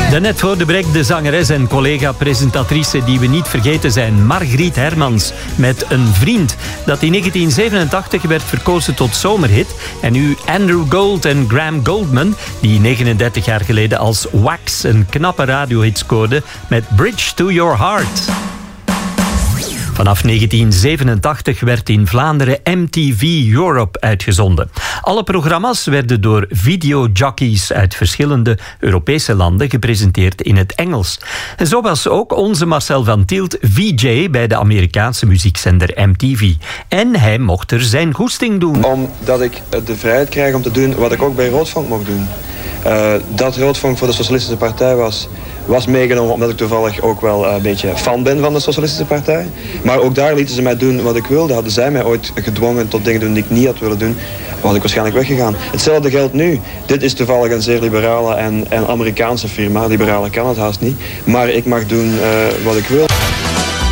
Daarnet voor de break de zangeres en collega-presentatrice die we niet vergeten zijn, Margriet Hermans, met Een Vriend, dat in 1987 werd verkozen tot zomerhit. En nu Andrew Gold en Graham Goldman, die 39 jaar geleden als Wax een knappe radiohit scoorden met Bridge to Your Heart. Vanaf 1987 werd in Vlaanderen MTV Europe uitgezonden. Alle programma's werden door videojockeys uit verschillende Europese landen gepresenteerd in het Engels. En zo was ook onze Marcel van Tielt VJ bij de Amerikaanse muziekzender MTV. En hij mocht er zijn goesting doen. Omdat ik de vrijheid krijg om te doen wat ik ook bij Roodvonk mocht doen. Dat Roodvonk voor de Socialistische Partij was meegenomen omdat ik toevallig ook wel een beetje fan ben van de Socialistische Partij. Maar ook daar lieten ze mij doen wat ik wilde. Hadden zij mij ooit gedwongen tot dingen doen die ik niet had willen doen, was ik waarschijnlijk weggegaan. Hetzelfde geldt nu. Dit is toevallig een zeer liberale en Amerikaanse firma. Liberale kan het haast niet. Maar ik mag doen wat ik wil.